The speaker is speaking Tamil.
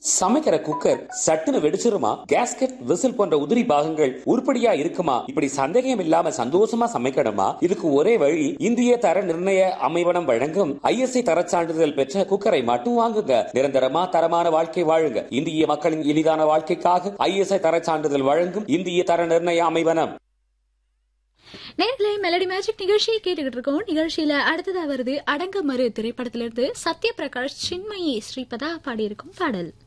சமைக்கிற குக்கர் சட்டுன்னு வெடிச்சிருமா? கேஸ்கெட், விசில் போன்ற உதிரி பாகங்கள் உருப்படியா இருக்குமா? இப்படி சந்தேகம் இல்லாம சந்தோஷமா சமைக்கணுமா? இதுக்கு ஒரே வழி, இந்திய தர நிர்ணய அமைவனம் வழங்கும் ISI தரச் சான்றிதழ் பெற்ற குக்கரை மட்டும் வாங்குங்க. நிரந்தரமா தரமான வாழ்க்கை வாழுங்க. இந்திய மக்களின் எளிதான வாழ்க்கைக்காக ISI தரச் சான்றிதழ் வழங்கும் இந்திய தர நிர்ணய அமைவனம். நேர்களே, மெலடி மேஜிக் நிகழ்ச்சியை கேட்டுக்கிட்டு இருக்கோம். நிகழ்ச்சியில அடுத்ததா வருது அடங்கமறு திரைப்படத்திலிருந்து சத்யபிரகாஷ், சின்மயி, ஸ்ரீபதா பாடியிருக்கும் பாடல்.